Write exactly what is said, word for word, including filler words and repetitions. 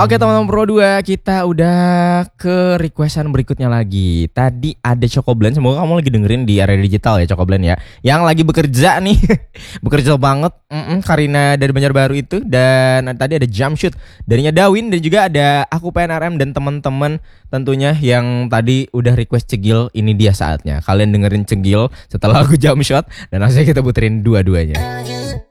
Oke teman-teman Pro dua, kita udah ke requestan berikutnya lagi. Tadi ada Cokoblend, semoga kamu lagi dengerin di area digital ya Cokoblend ya. Yang lagi bekerja nih, bekerja banget. Mm-mm, Karina dari Banjarbaru itu. Dan tadi ada Jumpshoot darinya Dawin. Dan juga ada aku P N R M dan teman-teman tentunya yang tadi udah request Cegil. Ini dia saatnya, kalian dengerin Cegil setelah aku Jumpshot. Dan langsung kita puterin dua-duanya.